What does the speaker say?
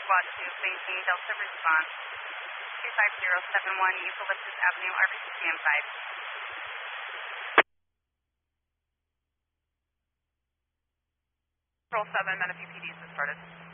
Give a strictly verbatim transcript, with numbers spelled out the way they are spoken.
Squad two, maintaining Delta response. two five zero seven one Eucalyptus Avenue, R B C C M five. Control seven, Menifee P D has started.